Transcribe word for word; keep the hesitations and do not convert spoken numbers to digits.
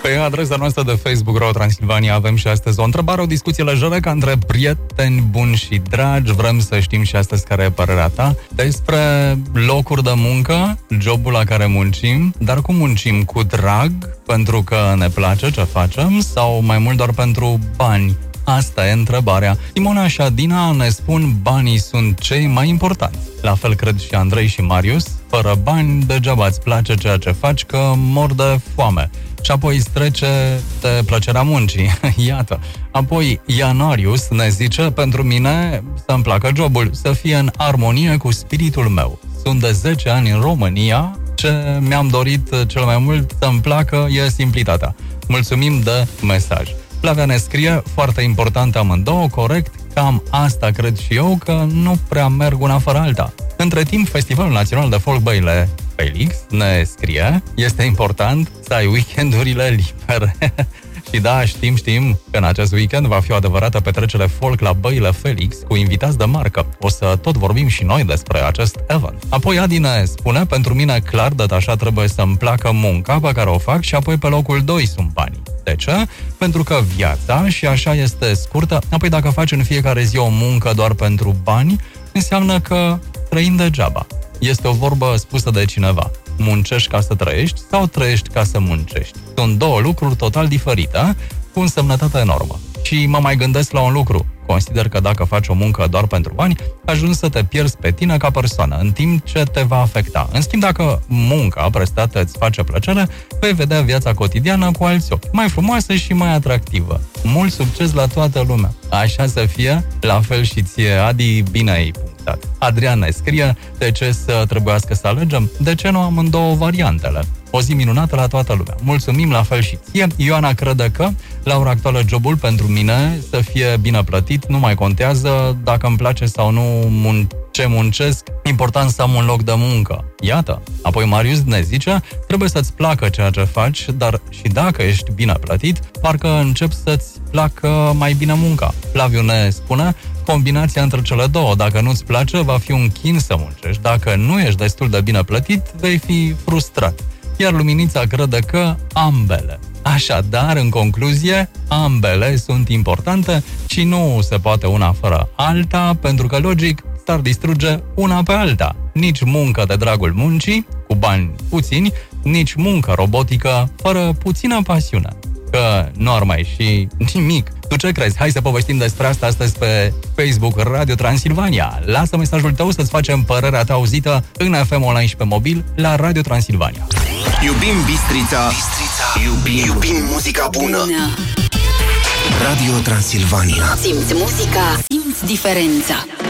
Pe adresa noastră de Facebook Radio Transilvania avem și astăzi o întrebare, o discuție lejeră ca între prieteni buni și dragi. Vrem să știm și astăzi care e părerea ta despre locuri de muncă, jobul la care muncim, dar cum muncim? Cu drag, pentru că ne place ce facem, sau mai mult doar pentru bani? Asta e întrebarea. Simona și Adina ne spun banii sunt cei mai importanți. La fel cred și Andrei și Marius. Fără bani, degeaba îți place ceea ce faci, că mor de foame. Și apoi îți trece de plăcerea muncii. Iată. Apoi Ianarius ne zice, pentru mine să-mi placă jobul, să fie în armonie cu spiritul meu. Sunt de zece ani în România. Ce mi-am dorit cel mai mult să-mi placă e simplitatea. Mulțumim de mesaj. Flavia ne scrie, foarte important amândouă, corect, cam asta cred și eu, că nu prea merg una fără alta. Între timp, Festivalul Național de Folk Băile Felix ne scrie, este important să ai weekendurile libere. Și da, știm, știm că în acest weekend va fi o adevărată petrecere folk la Băile Felix cu invitați de marcă. O să tot vorbim și noi despre acest event. Apoi Adi ne spune, pentru mine clar de așa trebuie să-mi placă munca pe care o fac și apoi pe locul doi sunt banii. De ce? Pentru că viața și așa este scurtă. Apoi dacă faci în fiecare zi o muncă doar pentru bani, înseamnă că trăim degeaba. Este o vorbă spusă de cineva. Muncești ca să trăiești sau trăiești ca să muncești? Sunt două lucruri total diferite, cu însemnătate enormă. Și mă mai gândesc la un lucru. Consider că dacă faci o muncă doar pentru bani, ajungi să te pierzi pe tine ca persoană, în timp ce te va afecta. În schimb, dacă munca prestată îți face plăcere, vei vedea viața cotidiană cu alți ochi, mai frumoasă și mai atractivă. Mult succes la toată lumea! Așa să fie, la fel și ție, Adi, bine ai punctat. Adrian ne scrie, de ce să trebuiască să alegem? De ce nu amândouă variantele? O zi minunată la toată lumea. Mulțumim, la fel și ție. Ioana crede că, la ora actuală, jobul pentru mine să fie bine plătit, nu mai contează dacă îmi place sau nu mun- ce muncesc, important să am un loc de muncă. Iată. Apoi Marius ne zice, trebuie să-ți placă ceea ce faci, dar și dacă ești bine plătit, parcă începi să-ți placă mai bine munca. Flaviu ne spune, combinația între cele două, dacă nu-ți place, va fi un chin să muncești. Dacă nu ești destul de bine plătit, vei fi frustrat. Iar Luminița crede că ambele. Așadar, în concluzie, ambele sunt importante și nu se poate una fără alta, pentru că, logic, s-ar distruge una pe alta. Nici muncă de dragul muncii, cu bani puțini, nici muncă robotică, fără puțină pasiune. Că nu ar mai și nimic. Tu ce crezi? Hai să povestim despre asta astăzi pe Facebook Radio Transilvania. Lasă mesajul tău să-ți facem părerea ta auzită în F M online și pe mobil la Radio Transilvania. Iubim Bistrița, Bistrița. Iubim, iubim muzica bună. Radio Transilvania. Simți muzica, simți diferența.